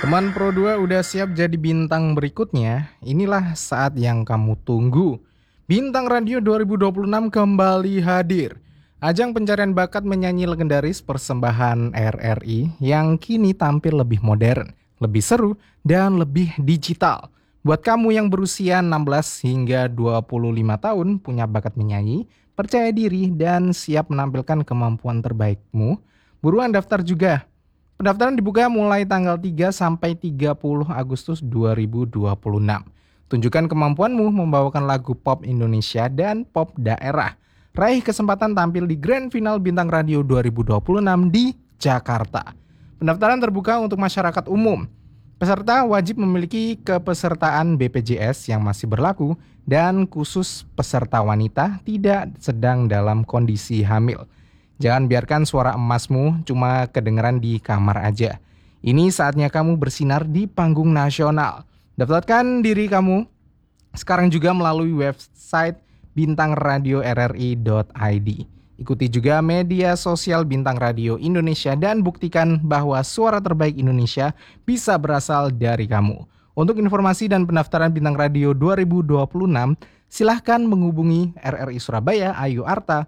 Teman Pro 2 udah siap jadi bintang berikutnya? Inilah saat yang kamu tunggu. Bintang Radio 2026 kembali hadir. Ajang pencarian bakat menyanyi legendaris persembahan RRI yang kini tampil lebih modern, lebih seru, dan lebih digital. Buat kamu yang berusia 16 hingga 25 tahun punya bakat menyanyi, percaya diri, dan siap menampilkan kemampuan terbaikmu, buruan daftar juga. Pendaftaran dibuka mulai tanggal 3 sampai 30 Agustus 2026. Tunjukkan kemampuanmu membawakan lagu pop Indonesia dan pop daerah. Raih kesempatan tampil di Grand Final Bintang Radio 2026 di Jakarta. Pendaftaran terbuka untuk masyarakat umum. Peserta wajib memiliki kepesertaan BPJS yang masih berlaku dan khusus peserta wanita tidak sedang dalam kondisi hamil. Jangan biarkan suara emasmu cuma kedengeran di kamar aja. Ini saatnya kamu bersinar di panggung nasional. Daftarkan diri kamu sekarang juga melalui website bintangradioRRI.id. Ikuti juga media sosial Bintang Radio Indonesia dan buktikan bahwa suara terbaik Indonesia bisa berasal dari kamu. Untuk informasi dan pendaftaran Bintang Radio 2026, silahkan menghubungi RRI Surabaya Ayu Arta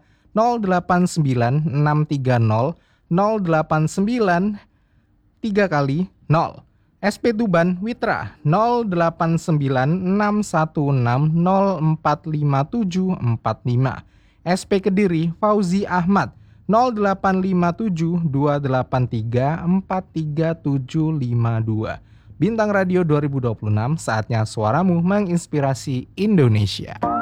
089630 089 3 kali 0. SP Tuban Witra 089616045745. SP Kediri Fauzi Ahmad 085728343752. Bintang Radio 2026, saatnya suaramu menginspirasi Indonesia.